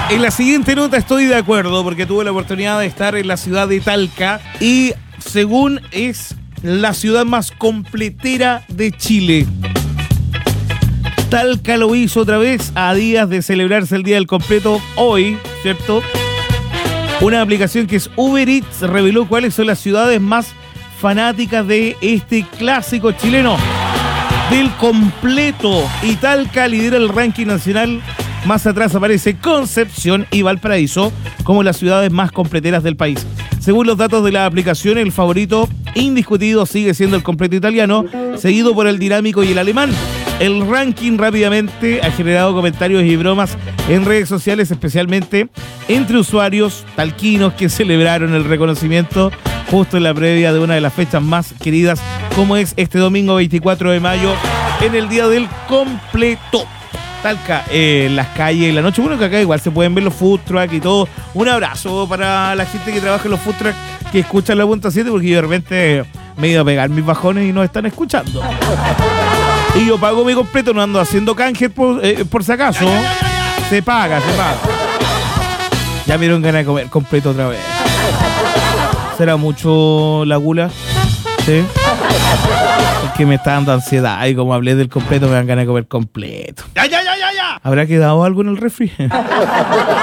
En la siguiente nota estoy de acuerdo porque tuve la oportunidad de estar en la ciudad de Talca y según es la ciudad más completera de Chile. Talca lo hizo otra vez a días de celebrarse el Día del Completo hoy, ¿cierto? Una aplicación que es Uber Eats reveló cuáles son las ciudades más fanáticas de este clásico chileno del completo. Y Talca lidera el ranking nacional. Más atrás aparece Concepción y Valparaíso como las ciudades más completeras del país. Según los datos de la aplicación, el favorito indiscutido sigue siendo el completo italiano, seguido por el dinámico y el alemán. El ranking rápidamente ha generado comentarios y bromas en redes sociales, especialmente entre usuarios talquinos que celebraron el reconocimiento justo en la previa de una de las fechas más queridas, como es este domingo 24 de mayo, en el Día del Completo. Talca, en las calles, en la noche, bueno, que acá igual se pueden ver los food truck y todo. Un abrazo para la gente que trabaja en los food truck, que escuchan la punta 7, porque yo de repente me he ido a pegar mis bajones y nos están escuchando. Y yo pago mi completo, no ando haciendo canje por si acaso. Se paga. Ya me dieron ganas de comer completo otra vez. ¿Será mucho la gula? Sí. Es que me está dando ansiedad y como hablé del completo me dan ganas de comer completo. ¡Ya! ¿Habrá quedado algo en el refri?